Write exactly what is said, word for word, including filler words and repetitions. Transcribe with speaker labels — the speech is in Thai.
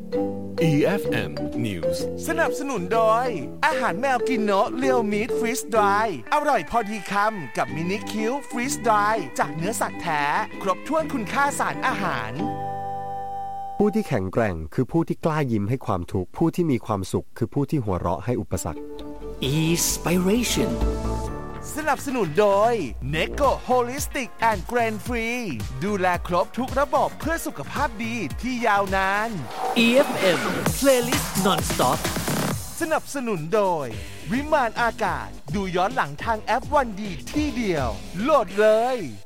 Speaker 1: อี เอฟ เอ็ม News
Speaker 2: สนับสนุนโดยอาหารแมวกินโนะเรียวมีทฟรีสดรายอร่อยพอดีคำกับมินิคิวฟรีสดรายจากเนื้อสัตว์แท้ครบถ้วนคุณค่าสารอาหาร
Speaker 3: ผู้ที่แข็งแกร่งคือผู้ที่กล้ายิ้มให้ความทุกข์ผู้ที่มีความสุขคือผู้ที่หัวเราะให้อุปสรรค
Speaker 4: Inspiration
Speaker 2: สนับสนุนโดย Neko Holistic and Grain Free ดูแลครบทุกระบบเพื่อสุขภาพดีที่ยาวนาน
Speaker 4: อี เอฟ เอ็ม Playlist Non-Stop
Speaker 2: สนับสนุนโดยวิมานอากาศดูย้อนหลังทางแอปวันดีที่เดียวโหลดเลย